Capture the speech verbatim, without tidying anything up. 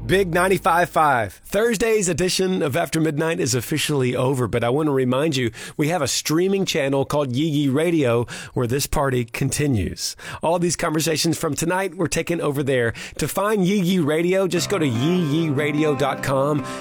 Big ninety-five point five. Thursday's edition of After Midnight is officially over, but I want to remind you, we have a streaming channel called Yee Yee Radio where this party continues. All these conversations from tonight were taken over there. To find Yee Yee Radio, just go to yee yee radio dot com.